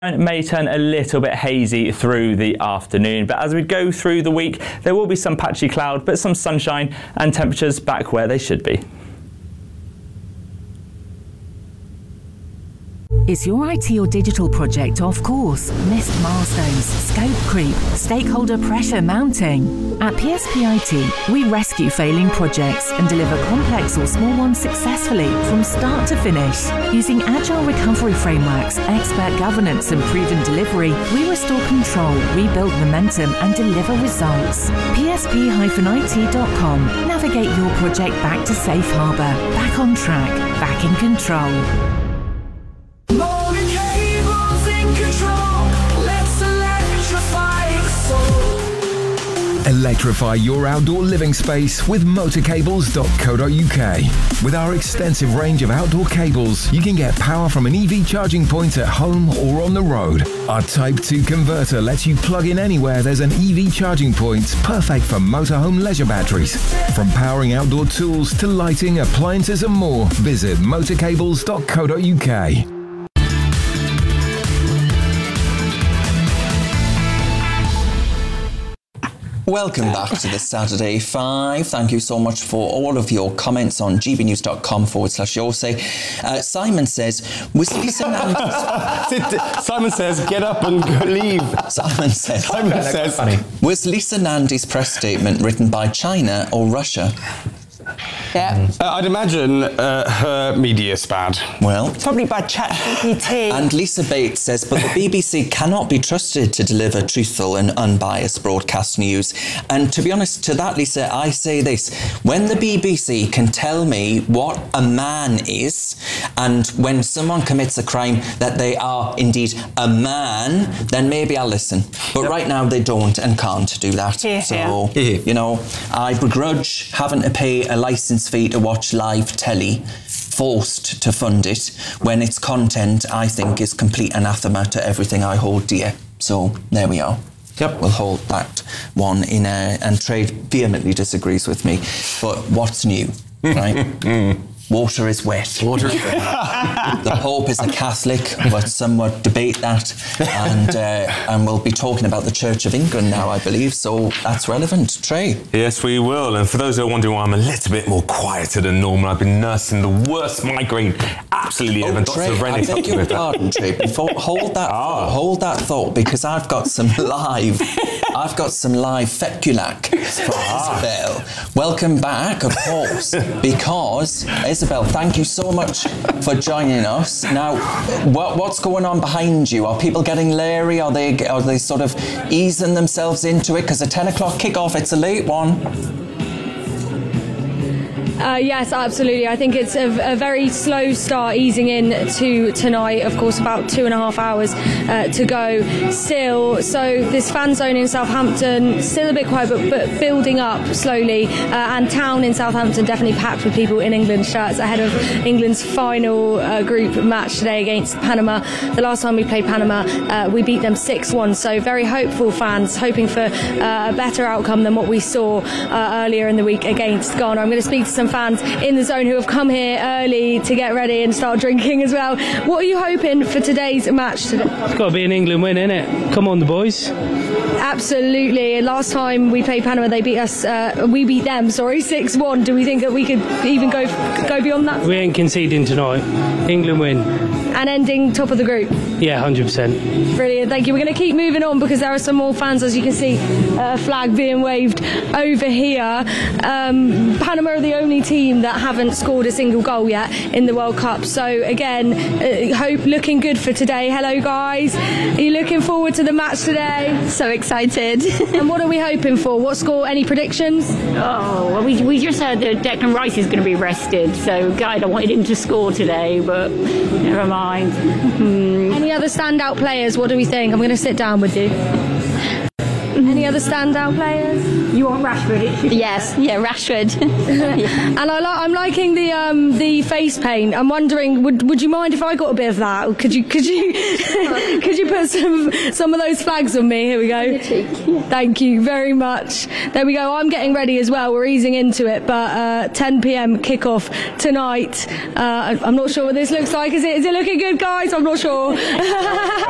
It may turn a little bit hazy through the afternoon, but as we go through the week, there will be some patchy cloud, but some sunshine and temperatures back where they should be. Is your IT or digital project off course? Missed milestones, scope creep, stakeholder pressure mounting? At PSP IT, we rescue failing projects and deliver complex or small ones successfully from start to finish. Using agile recovery frameworks, expert governance and proven delivery, we restore control, rebuild momentum and deliver results. PSP-IT.com. Navigate your project back to safe harbour, back on track, back in control. Moving cables in control. Let's electrify the soul. Electrify your outdoor living space with motorcables.co.uk. With our extensive range of outdoor cables, you can get power from an EV charging point at home or on the road. Our Type 2 converter lets you plug in anywhere there's an EV charging point, perfect for motorhome leisure batteries. From powering outdoor tools to lighting, appliances and more, visit motorcables.co.uk. Welcome back to the Saturday 5. Thank you so much for all of your comments on gbnews.com/Yosei. Simon says, was Lisa Nandy's... Simon says, get up and go leave. Simon says, was Lisa Nandy's press statement written by China or Russia? Yeah. I'd imagine her media spad. Well, Probably by ChatGPT. and Lisa Bates says, but the BBC cannot be trusted to deliver truthful and unbiased broadcast news. And to be honest, to that, Lisa, I say this. When the BBC can tell me what a man is, and when someone commits a crime that they are indeed a man, then maybe I'll listen. But right now they don't and can't do that. Yeah. So, you know, I begrudge having to pay a licence fee to watch live telly, forced to fund it, when its content, I think, is complete anathema to everything I hold dear. So there we are. Yep. We'll hold that one in and Trade vehemently disagrees with me. But what's new, right? Water is wet. Water is wet. The Pope is a Catholic, but some would debate that. And we'll be talking about the Church of England now, I believe. So that's relevant. Trey. Yes, we will. And for those who are wondering why I'm a little bit more quieter than normal, I've been nursing the worst migraine absolutely ever. Trey, I beg your pardon, Trey. Hold that thought, because I've got some live Feculac from Isabel. Welcome back, of course, because Isabel, thank you so much for joining us. Now, what's going on behind you? Are people getting leery? Are they sort of easing themselves into it? Because a 10 o'clock kickoff, it's a late one. Yes, absolutely. I think it's a very slow start easing in to tonight. Of course, about 2.5 hours to go still. So this fan zone in Southampton, still a bit quiet, but building up slowly. And town in Southampton definitely packed with people in England shirts ahead of England's final group match today against Panama. The last time we played Panama, we beat them 6-1. So very hopeful fans, hoping for a better outcome than what we saw earlier in the week against Ghana. I'm going to speak to some fans in the zone who have come here early to get ready and start drinking as well. What are you hoping for today's match today? It's got to be an England win, innit? Come on, the boys. Absolutely. Last time we played Panama, they beat us. We beat them, 6-1. Do we think that we could even go beyond that? We ain't conceding tonight. England win. And ending top of the group? Yeah, 100%. Brilliant, thank you. We're going to keep moving on because there are some more fans, as you can see, a flag being waved over here. Panama are the only team that haven't scored a single goal yet in the World Cup. So again, hope looking good for today. Hello guys, are you looking forward to the match today? So excited. And what are we hoping for? What score? Any predictions? Oh, well, we just heard that Declan Rice is going to be rested, so God, I wanted him to score today, but never mind. Any other standout players? What do we think? I'm going to sit down with you. Any other standout players? You want Rashford? Yes, yeah, Rashford. And I'm liking the face paint. I'm wondering, would you mind if I got a bit of that? Could you could you put some of those flags on me? Here we go. Thank you very much. There we go. I'm getting ready as well. We're easing into it, but 10 p.m. kickoff tonight. I'm not sure what this looks like. Is it looking good, guys? I'm not sure.